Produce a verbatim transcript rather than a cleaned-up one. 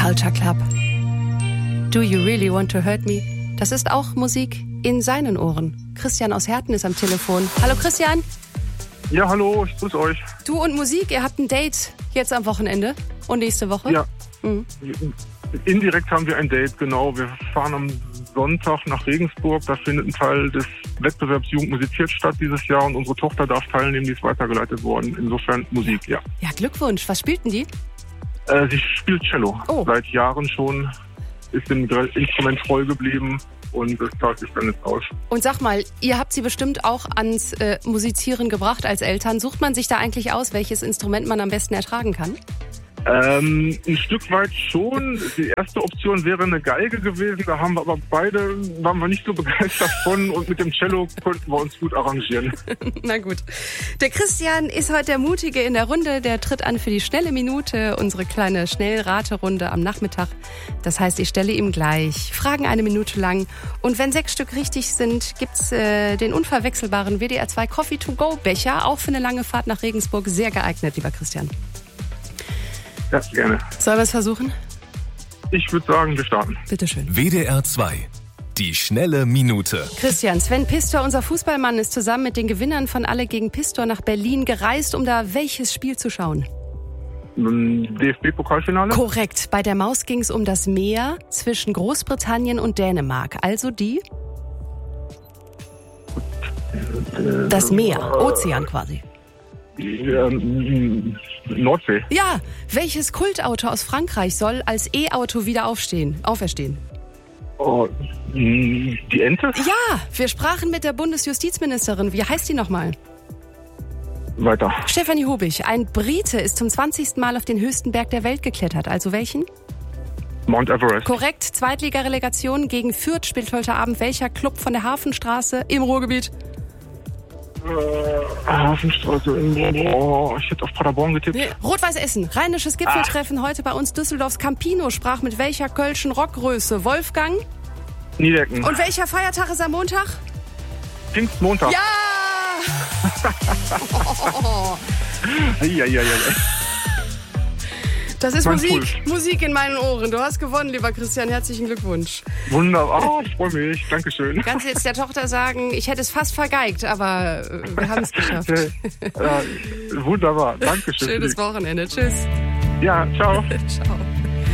Culture Club. Do you really want to hurt me? Das ist auch Musik in seinen Ohren. Christian aus Herten ist am Telefon. Hallo Christian. Ja, hallo, ich grüße euch. Du und Musik, ihr habt ein Date jetzt am Wochenende und nächste Woche? Ja, mhm. Indirekt haben wir ein Date, genau. Wir fahren am Sonntag nach Regensburg. Da findet ein Teil des Wettbewerbs Jugend musiziert statt dieses Jahr und unsere Tochter darf teilnehmen, die ist weitergeleitet worden. Insofern Musik, ja. Ja, Glückwunsch. Was spielten die? Äh, sie spielt Cello. Oh. Seit Jahren schon, ist dem Instrument treu geblieben und das zahlt sich dann jetzt aus. Und sag mal, ihr habt sie bestimmt auch ans äh, Musizieren gebracht als Eltern. Sucht man sich da eigentlich aus, welches Instrument man am besten ertragen kann? Ähm, ein Stück weit schon. Die erste Option wäre eine Geige gewesen. Da haben wir aber beide, waren wir nicht so begeistert von und mit dem Cello konnten wir uns gut arrangieren. Na gut. Der Christian ist heute der Mutige in der Runde. Der tritt an für die schnelle Minute, unsere kleine Schnellraterunde am Nachmittag. Das heißt, ich stelle ihm gleich Fragen eine Minute lang. Und wenn sechs Stück richtig sind, gibt's äh, den unverwechselbaren W D R zwei Coffee to go Becher. Auch für eine lange Fahrt nach Regensburg sehr geeignet, lieber Christian. Ja, gerne. Sollen wir es versuchen? Ich würde sagen, wir starten. Bitteschön. W D R zwei. Die schnelle Minute. Christian, Sven Pistor, unser Fußballmann, ist zusammen mit den Gewinnern von Alle gegen Pistor nach Berlin gereist, um da welches Spiel zu schauen? D F B-Pokalfinale? Korrekt. Bei der Maus ging es um das Meer zwischen Großbritannien und Dänemark. Also die? Das Meer, Ozean quasi. Ähm, Nordsee. Ja, welches Kultauto aus Frankreich soll als E-Auto wieder aufstehen, auferstehen? Oh, die Ente? Ja, wir sprachen mit der Bundesjustizministerin. Wie heißt die nochmal? Weiter. Stefanie Hubich. Ein Brite ist zum zwanzigsten Mal auf den höchsten Berg der Welt geklettert. Also welchen? Mount Everest. Korrekt. Zweitligarelegation gegen Fürth spielt heute Abend welcher Club von der Hafenstraße im Ruhrgebiet? Äh, Hafenstraße. Oh, ich hätte auf Paderborn getippt. Nee. Rot-Weiß Essen. Rheinisches Gipfeltreffen. Ach. Heute bei uns Düsseldorfs Campino sprach mit welcher kölschen Rockgröße? Wolfgang? Niedecken. Und welcher Feiertag ist am Montag? Pfingstmontag. Ja! oh. ja, ja, ja, ja. Das ist Mein Musik, Puls. Musik in meinen Ohren. Du hast gewonnen, lieber Christian. Herzlichen Glückwunsch. Wunderbar. Oh, ich freue mich. Dankeschön. Kannst jetzt der Tochter sagen, ich hätte es fast vergeigt, aber wir haben es geschafft. ja, wunderbar. Dankeschön. Schönes Wochenende. Tschüss. Ja, ciao. Ciao.